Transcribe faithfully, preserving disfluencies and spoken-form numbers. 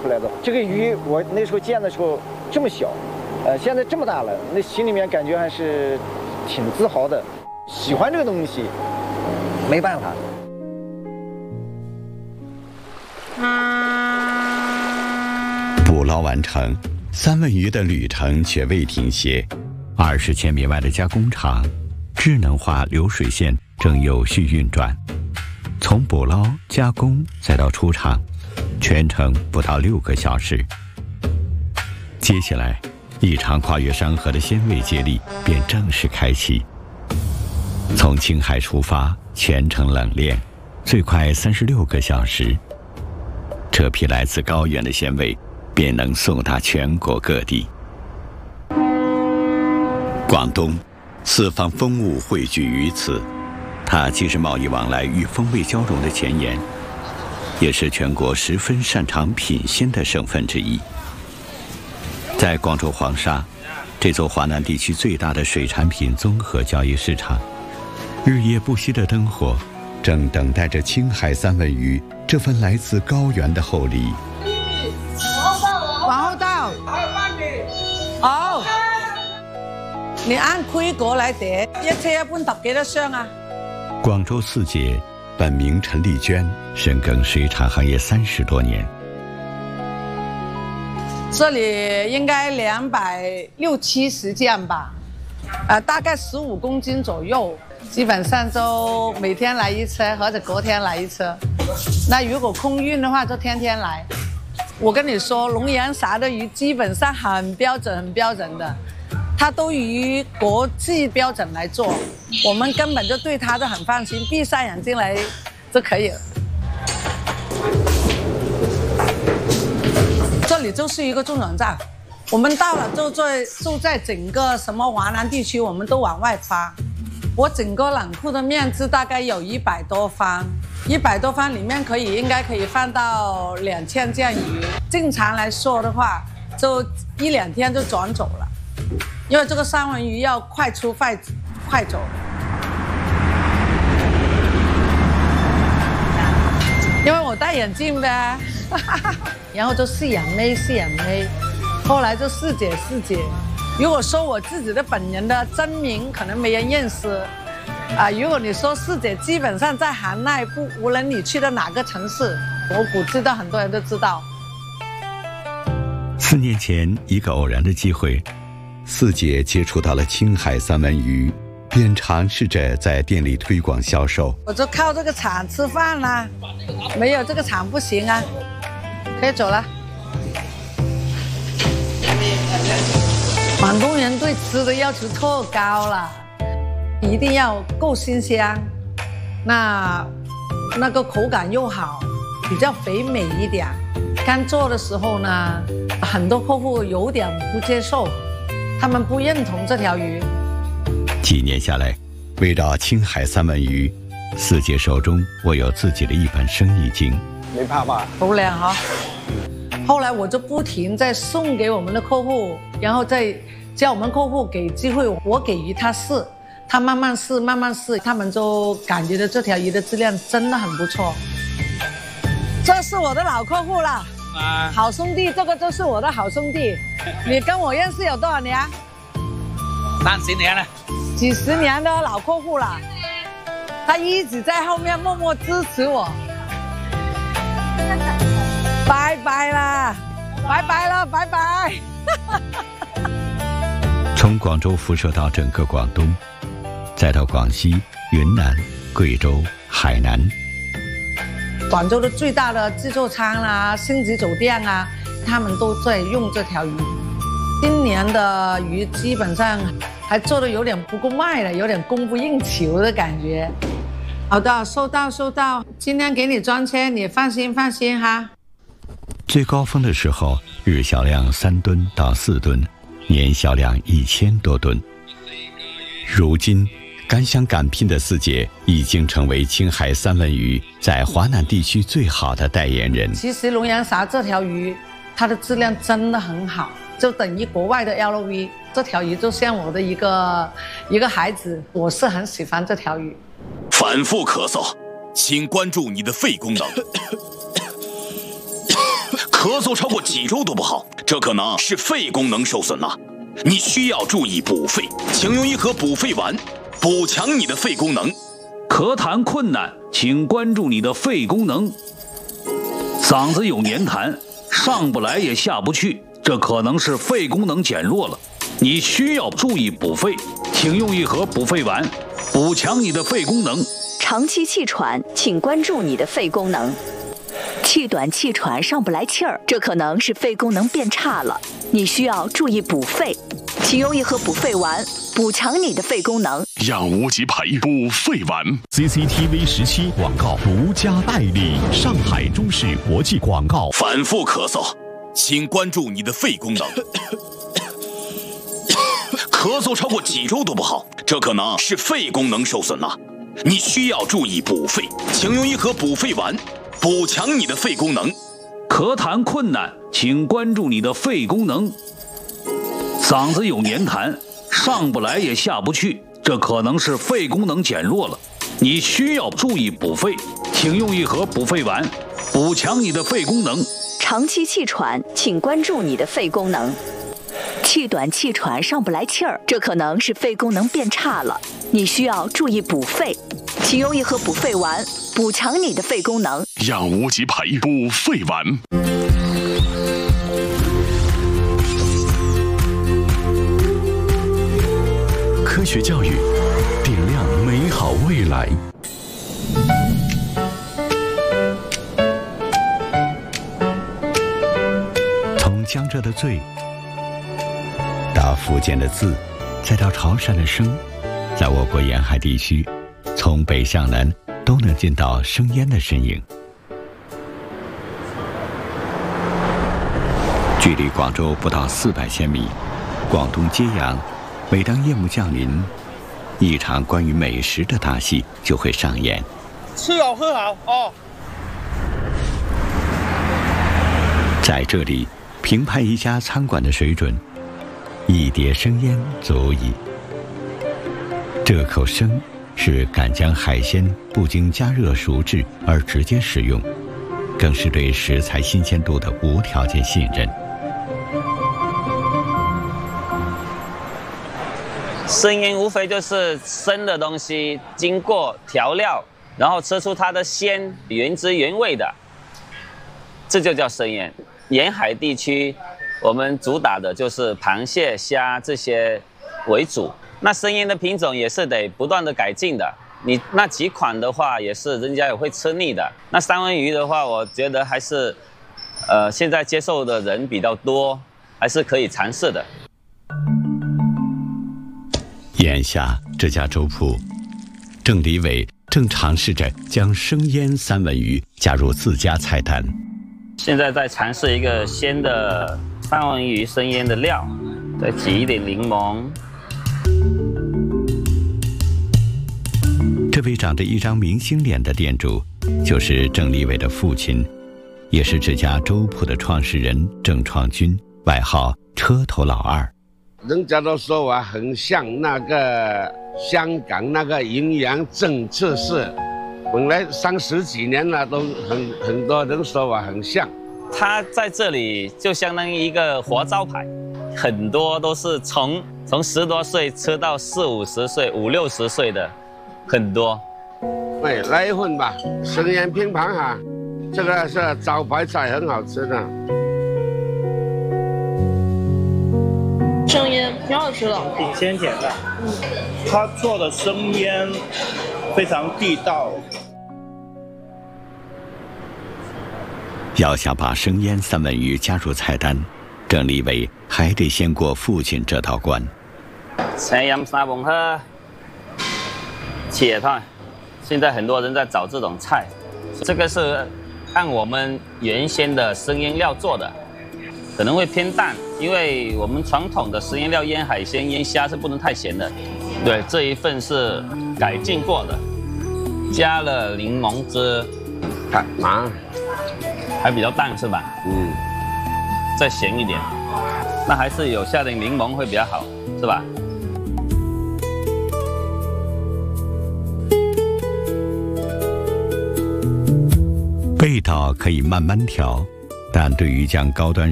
出来的。这个鱼我那时候见的时候这么小，呃，现在这么大了，那心里面感觉还是挺自豪的。喜欢这个东西，没办法。 捕捞完成，三文鱼的旅程却未停歇。二十千米外的加工厂，智能化流水线正有序运转。从捕捞、加工再到出厂，全程不到六个小时。接下来，一场跨越山河的鲜味接力便正式开启。从青海出发，全程冷链，最快三十六个小时。这批来自高原的鲜味，便能送达全国各地。广东，四方风物汇聚于此。它既是贸易往来与风味交融的前沿，也是全国十分擅长品鲜的省份之一。在广州黄沙，这座华南地区最大的水产品综合交易市场，日夜不息的灯火，正等待着青海三文鱼这份来自高原的厚礼。 往後倒，好，你按規格來疊，一車一般揼幾多箱啊？ 廣州四姐本名陳麗娟，深耕水產行業三十多年。 這裡應該兩百六七十件吧，呃，大概十五公斤左右，基本上就每天來一車或者隔天來一車。那如果空運的話，就天天來。我跟你說，龍陽璽的魚基本上很標準，很標準的，它都以國際標準來做，我們根本就對它都很放心，閉上眼睛來就可以了。這裡就是一個中轉站，我們到了就在就在整個什麼華南地區，我們都往外發。我整個冷庫的面積大概有一百多方。一百多方里面可以应该可以放到两千件鱼，正常来说的话，就一两天就转走了，因为这个三文鱼要快出快快走。因为我戴眼镜呗，然后就四眼妹四眼妹，后来就四姐四姐。如果说我自己的本人的真名，可能没人认识。啊，如果你说四姐，基本上在行内部，无论你去到哪个城市，我估计到很多人都知道。 四年前，一个偶然的机会，四姐接触到了青海三文鱼，便尝试着在店里推广销售。 我就靠这个厂吃饭啦，没有这个厂不行啊。可以走了。广东人对吃的要求特高了。一定要够新鲜，那那个口感又好，比较肥美一点。刚做的时候呢，很多客户有点不接受，他们不认同这条鱼。 几年下来，围绕青海三文鱼，四姐手中握有自己的一本生意经。 没怕吧？ 不亮哈。后来我就不停在送给我们的客户，然后再叫我们客户给机会，我给鱼他试。他慢慢试，慢慢试，他们就感觉到这条鱼的质量真的很不错。这是我的老客户了，啊，好兄弟，这个就是我的好兄弟。你跟我认识有多少年？ 三十年了， 几十年的老客户了。他一直在后面默默支持我。拜拜啦，拜拜了，拜拜。 从广州辐射到整个广东。再到广西、云南、贵州、海南， 广州的最大的自助餐啦、星级酒店啊，他们都在用这条鱼。今年的鱼基本上还做的有点不够卖了，有点供不应求的感觉。好的，收到收到，今天给你装车，你放心放心哈。 最高峰的时候，日销量三吨到四吨，年销量一千多吨。如今。敢想敢拼的四姐已经成为青海三文鱼在华南地区最好的代言人。 其实龙阳璽这条鱼，它的质量真的很好，就等于国外的 L V。这条鱼就像我的一个一个孩子，我是很喜欢这条鱼。 反复咳嗽，请关注你的肺功能。咳咳嗽超过几周都不好，这可能是肺功能受损了。你需要注意补肺，请用一盒补肺丸，补强你的肺功能。 咳痰困难，请关注你的肺功能。嗓子有黏痰，上不来也下不去，这可能是肺功能减弱了。你需要注意补肺，请用一盒补肺丸，补强你的肺功能。 长期气喘，请关注你的肺功能。气短气喘上不来气儿，这可能是肺功能变差了，你需要注意补肺，请用一盒补肺丸，补强你的肺功能。 养无极培补肺丸 ，C C T V 十七广告独家代理，上海中视国际广告。 反复咳嗽，请关注你的肺功能。咳嗽超过几周都不好，这可能是肺功能受损了，你需要注意补肺，请用一盒补肺丸，补强你的肺功能。 咳痰困难，请关注你的肺功能。嗓子有黏痰，上不来也下不去，这可能是肺功能减弱了，你需要注意补肺，请用一盒补肺丸，补强你的肺功能。 长期气喘，请关注你的肺功能。气短气喘上不来气儿，这可能是肺功能变差了，你需要注意补肺，请用一盒补肺丸，补强你的肺功能。 养无极培补肺丸。 科学教育，点亮美好未来。 从江浙的醉到福建的字，再到潮汕的声，在我国沿海地区，从北向南都能见到生烟的身影。距离广州不到四百千米，广东揭阳，每当夜幕降临，一场关于美食的大戏就会上演。 吃好喝好哦。 在这里评判一家餐馆的水准，一碟生腌足矣。这口生是敢将海鲜不经加热熟制而直接食用，更是对食材新鲜度的无条件信任。 生腌无非就是生的东西经过调料，然后吃出它的鲜，原汁原味的，这就叫生腌。沿海地区我们主打的就是螃蟹、虾这些为主，那生腌的品种也是得不断的改进的。你那几款的话，也是人家也会吃腻的。那三文鱼的话，我觉得还是，呃，现在接受的人比较多，还是可以尝试的。 眼下这家粥铺，郑李伟正尝试着将生腌三文鱼加入自家菜单。 现在在尝试一个鲜的三文鱼生腌的料，再挤一点柠檬。 这位长着一张明星脸的店主，就是郑立伟的父亲，也是这家粥铺的创始人郑创军，外号车头老二。 人家都说我很像那个香港那个营养政策是，本来三十几年了，都很很多人说我很像。 他在这里就相当于一个活招牌，很多都是从从十多岁吃到四五十岁、五六十岁的，很多。 对，来一份吧，生腌拼盘哈，这个是招牌菜，很好吃的。 生腌挺好吃的， 挺鲜甜的。嗯，他做的生腌非常地道。 要想把生腌三文鱼加入菜单，郑立伟还得先过父亲这道关。 青飲沙煲蝦，茄菜，现在很多人在找这种菜，这个是按我们原先的生腌料做的，可能会偏淡，因为我们传统的生腌料腌海鲜、腌虾是不能太咸的。对，这一份是改进过的，加了柠檬汁， 干嘛？ 还比较淡是吧？嗯，再咸一点，那还是有下点柠檬会比较好，是吧？ 味道可以慢慢调， 但对于将高端